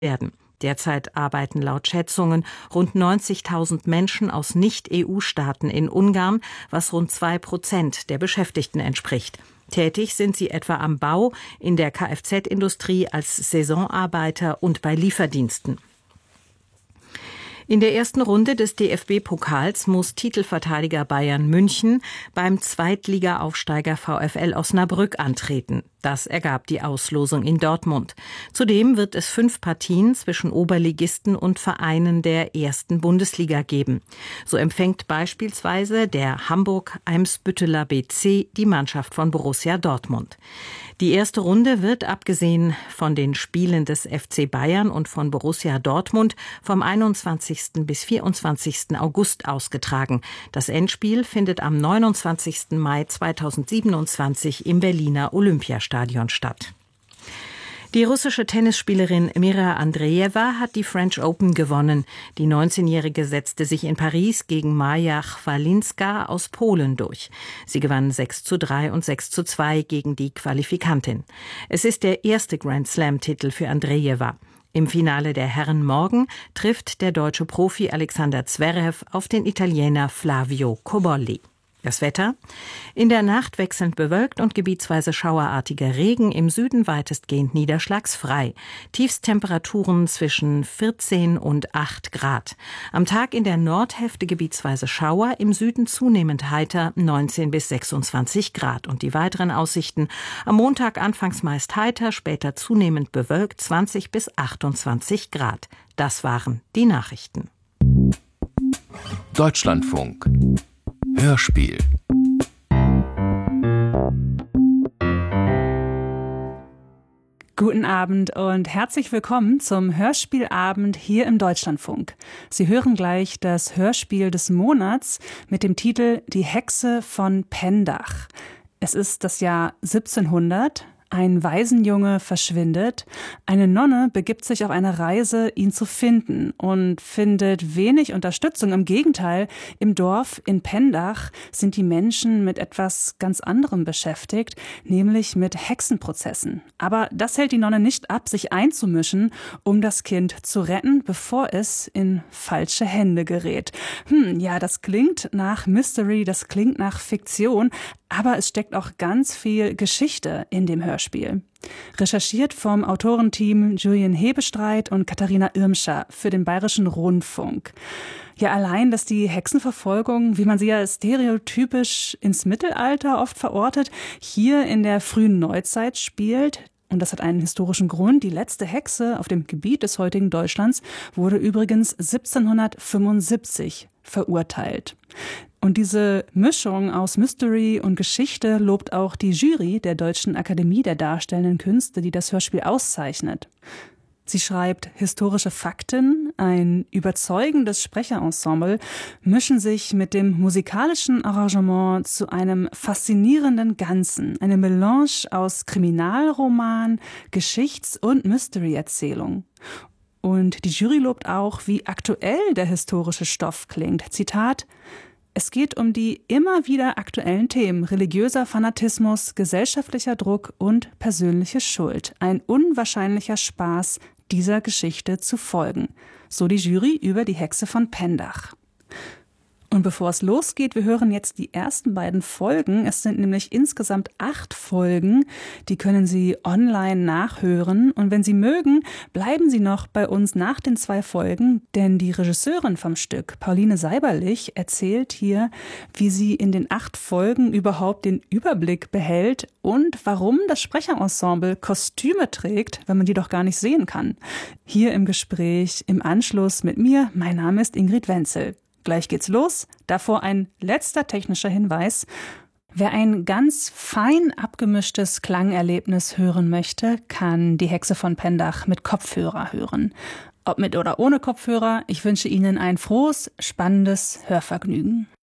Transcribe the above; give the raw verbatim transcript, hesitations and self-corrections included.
werden. Derzeit arbeiten laut Schätzungen rund neunzigtausend Menschen aus Nicht-E U-Staaten in Ungarn, was rund zwei Prozent der Beschäftigten entspricht. Tätig sind sie etwa am Bau, in der Kfz-Industrie als Saisonarbeiter und bei Lieferdiensten. In der ersten Runde des D F B-Pokals muss Titelverteidiger Bayern München beim Zweitliga-Aufsteiger VfL Osnabrück antreten. Das ergab die Auslosung in Dortmund. Zudem wird es fünf Partien zwischen Oberligisten und Vereinen der ersten Bundesliga geben. So empfängt beispielsweise der Hamburg-Eimsbütteler B C die Mannschaft von Borussia Dortmund. Die erste Runde wird, abgesehen von den Spielen des F C Bayern und von Borussia Dortmund, vom einundzwanzigsten bis vierundzwanzigsten August ausgetragen. Das Endspiel findet am neunundzwanzigsten Mai zweitausendsiebenundzwanzig im Berliner Olympiastadion statt. Die russische Tennisspielerin Mira Andreeva hat die French Open gewonnen. Die neunzehnjährige setzte sich in Paris gegen Maja Chwalinska aus Polen durch. Sie gewann sechs zu drei und sechs zu zwei gegen die Qualifikantin. Es ist der erste Grand-Slam-Titel für Andreeva. Im Finale der Herren morgen trifft der deutsche Profi Alexander Zverev auf den Italiener Flavio Cobolli. Das Wetter: In der Nacht wechselnd bewölkt und gebietsweise schauerartiger Regen, im Süden weitestgehend niederschlagsfrei. Tiefsttemperaturen zwischen vierzehn und acht Grad. Am Tag in der Nordhälfte gebietsweise Schauer, im Süden zunehmend heiter, neunzehn bis sechsundzwanzig Grad. Und die weiteren Aussichten: am Montag anfangs meist heiter, später zunehmend bewölkt, zwanzig bis achtundzwanzig Grad. Das waren die Nachrichten. Deutschlandfunk Hörspiel. Guten Abend und herzlich willkommen zum Hörspielabend hier im Deutschlandfunk. Sie hören gleich das Hörspiel des Monats mit dem Titel Die Hexe von Pendach. Es ist das Jahr siebzehnhundert. Ein Waisenjunge verschwindet. Eine Nonne begibt sich auf eine Reise, ihn zu finden, und findet wenig Unterstützung. Im Gegenteil, im Dorf in Pendach sind die Menschen mit etwas ganz anderem beschäftigt, nämlich mit Hexenprozessen. Aber das hält die Nonne nicht ab, sich einzumischen, um das Kind zu retten, bevor es in falsche Hände gerät. Hm, ja, das klingt nach Mystery, das klingt nach Fiktion, aber es steckt auch ganz viel Geschichte in dem Hörspiel. Recherchiert vom Autorenteam Julian Hebestreit und Katharina Irmscher für den Bayerischen Rundfunk. Ja, allein, dass die Hexenverfolgung, wie man sie ja stereotypisch ins Mittelalter oft verortet, hier in der frühen Neuzeit spielt. Und das hat einen historischen Grund. Die letzte Hexe auf dem Gebiet des heutigen Deutschlands wurde übrigens siebzehnhundertfünfundsiebzig verurteilt. Und diese Mischung aus Mystery und Geschichte lobt auch die Jury der Deutschen Akademie der Darstellenden Künste, die das Hörspiel auszeichnet. Sie schreibt, historische Fakten, ein überzeugendes Sprecherensemble mischen sich mit dem musikalischen Arrangement zu einem faszinierenden Ganzen, eine Melange aus Kriminalroman, Geschichts- und Mystery-Erzählung. Und die Jury lobt auch, wie aktuell der historische Stoff klingt. Zitat: Es geht um die immer wieder aktuellen Themen: religiöser Fanatismus, gesellschaftlicher Druck und persönliche Schuld. Ein unwahrscheinlicher Spaß, dieser Geschichte zu folgen. So die Jury über die Hexe von Pendach. Und bevor es losgeht, wir hören jetzt die ersten beiden Folgen. Es sind nämlich insgesamt acht Folgen. Die können Sie online nachhören. Und wenn Sie mögen, bleiben Sie noch bei uns nach den zwei Folgen. Denn die Regisseurin vom Stück, Pauline Seiberlich, erzählt hier, wie sie in den acht Folgen überhaupt den Überblick behält und warum das Sprecherensemble Kostüme trägt, wenn man die doch gar nicht sehen kann. Hier im Gespräch im Anschluss mit mir. Mein Name ist Ingrid Wenzel. Gleich geht's los. Davor ein letzter technischer Hinweis. Wer ein ganz fein abgemischtes Klangerlebnis hören möchte, kann die Hexe von Pendach mit Kopfhörer hören. Ob mit oder ohne Kopfhörer, ich wünsche Ihnen ein frohes, spannendes Hörvergnügen.